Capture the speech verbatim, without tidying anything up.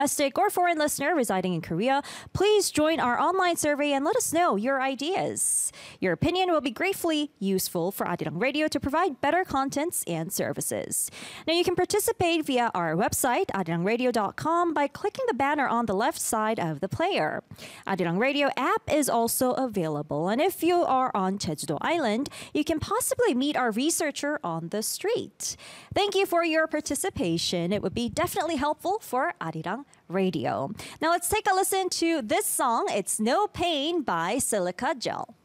Domestic or foreign listener residing in Korea, please join our online survey and let us know your ideas. Your opinion will be gratefully useful for Arirang Radio to provide better contents and services. Now you can participate via our website, arirang radio dot com, by clicking the banner on the left side of the player. Arirang Radio app is also available, and if you are on Jeju-do Island, you can possibly meet our researcher on the street. Thank you for your participation. It would be definitely helpful for Arirang Radio. Now let's take a listen to this song. It's No Pain by Silica Gel.